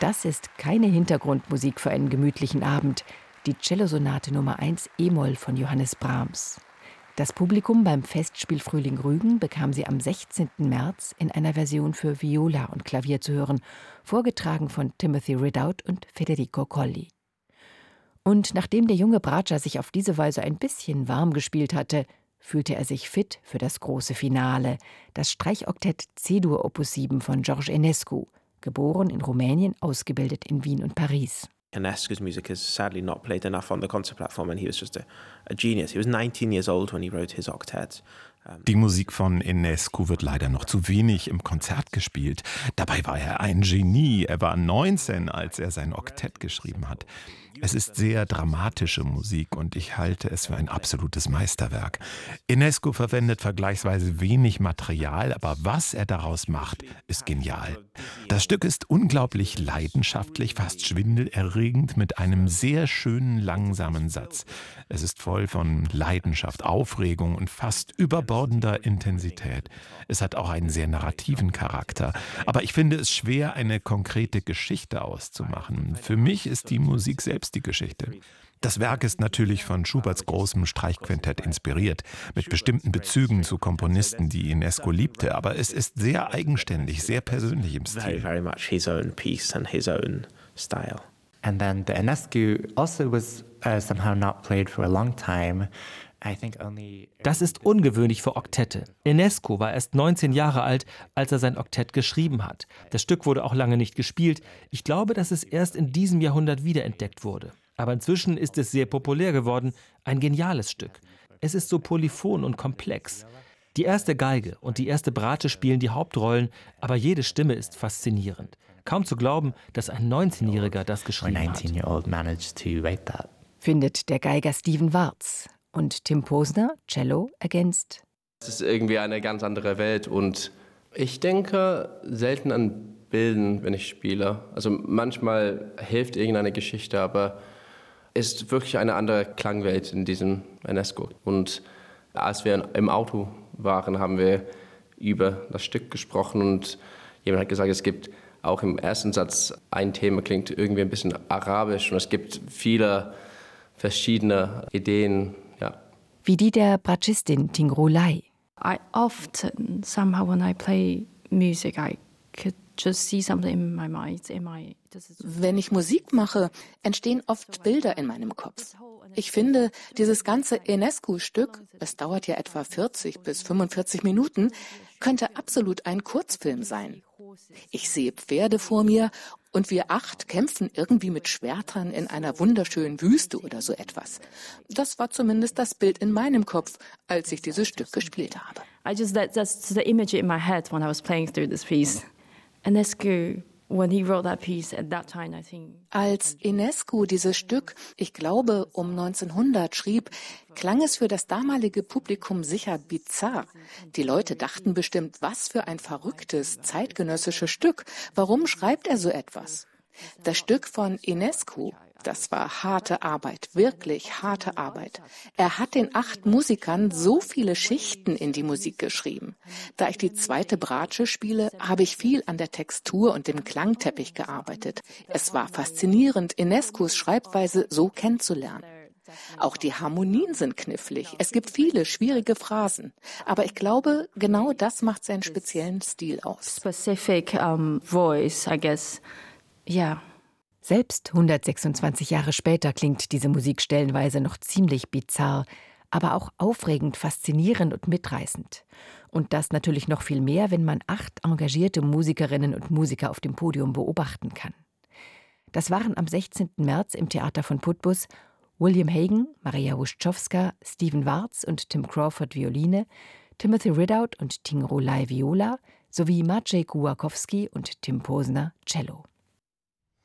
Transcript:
Das ist keine Hintergrundmusik für einen gemütlichen Abend. Die Cellosonate Nummer 1 e-Moll von Johannes Brahms. Das Publikum beim Festspiel Frühling Rügen bekam sie am 16. März in einer Version für Viola und Klavier zu hören, vorgetragen von Timothy Ridout und Federico Colli. Und nachdem der junge Bratscher sich auf diese Weise ein bisschen warm gespielt hatte, fühlte er sich fit für das große Finale, das Streichoktett C-Dur Opus 7 von George Enescu, geboren in Rumänien, ausgebildet in Wien und Paris. Enescu's music is sadly not played enough on the concert platform, and he was just a genius. He was 19 years old when he wrote his octet. Die Musik von Enescu wird leider noch zu wenig im Konzert gespielt. Dabei war er ein Genie. Er war 19, als er sein Oktett geschrieben hat. Es ist sehr dramatische Musik und ich halte es für ein absolutes Meisterwerk. Enescu verwendet vergleichsweise wenig Material, aber was er daraus macht, ist genial. Das Stück ist unglaublich leidenschaftlich, fast schwindelerregend, mit einem sehr schönen, langsamen Satz. Es ist voll von Leidenschaft, Aufregung und fast überbordender Intensität. Es hat auch einen sehr narrativen Charakter. Aber ich finde es schwer, eine konkrete Geschichte auszumachen. Für mich ist die Musik selbst die Geschichte. Das Werk ist natürlich von Schuberts großem Streichquintett inspiriert, mit bestimmten Bezügen zu Komponisten, die Enescu liebte, aber es ist sehr eigenständig, sehr persönlich im Stil. Very much his own piece and his own style. And then the Enescu also was somehow not played for a long time. Das ist ungewöhnlich für Oktette. Enescu war erst 19 Jahre alt, als er sein Oktett geschrieben hat. Das Stück wurde auch lange nicht gespielt. Ich glaube, dass es erst in diesem Jahrhundert wiederentdeckt wurde. Aber inzwischen ist es sehr populär geworden. Ein geniales Stück. Es ist so polyphon und komplex. Die erste Geige und die erste Bratsche spielen die Hauptrollen, aber jede Stimme ist faszinierend. Kaum zu glauben, dass ein 19-Jähriger das geschrieben hat. Findet der Geiger Stephen Warz. Und Tim Posner, Cello, ergänzt: Es ist irgendwie eine ganz andere Welt und ich denke selten an Bilden, wenn ich spiele. Also manchmal hilft irgendeine Geschichte, aber es ist wirklich eine andere Klangwelt in diesem Enescu. Und als wir im Auto waren, haben wir über das Stück gesprochen und jemand hat gesagt, es gibt auch im ersten Satz ein Thema, klingt irgendwie ein bisschen arabisch und es gibt viele verschiedene Ideen. Wie die der Bratschistin Tingru Lai. I often, somehow when I play music, I could just see something in my mind. Wenn ich Musik mache, entstehen oft Bilder in meinem Kopf. Ich finde, dieses ganze Enescu-Stück, es dauert ja etwa 40 bis 45 Minuten, könnte absolut ein Kurzfilm sein. Ich sehe Pferde vor mir und wir 8 kämpfen irgendwie mit Schwertern in einer wunderschönen Wüste oder so etwas. Das war zumindest das Bild in meinem Kopf, als ich dieses Stück gespielt habe. That's the image in my head when I was playing through this piece. Enescu, when he wrote that piece at that time, I think. Als Enescu dieses Stück, ich glaube um 1900 schrieb, klang es für das damalige Publikum sicher bizarr. Die Leute dachten bestimmt, was für ein verrücktes, zeitgenössisches Stück. Warum schreibt er so etwas? Das Stück von Enescu, das war harte Arbeit, wirklich harte Arbeit. Er hat den 8 Musikern so viele Schichten in die Musik geschrieben. Da ich die zweite Bratsche spiele, habe ich viel an der Textur und dem Klangteppich gearbeitet. Es war faszinierend, Enescus Schreibweise so kennenzulernen. Auch die Harmonien sind knifflig. Es gibt viele schwierige Phrasen. Aber ich glaube, genau das macht seinen speziellen Stil aus. Specific voice, I guess. Yeah. Selbst 126 Jahre später klingt diese Musik stellenweise noch ziemlich bizarr, aber auch aufregend, faszinierend und mitreißend. Und das natürlich noch viel mehr, wenn man 8 engagierte Musikerinnen und Musiker auf dem Podium beobachten kann. Das waren am 16. März im Theater von Putbus William Hagen, Maria Łuszczowska, Stephen Warz und Tim Crawford Violine, Timothy Ridout und Tingru Lai Viola sowie Maciej Kułakowski und Tim Posner Cello.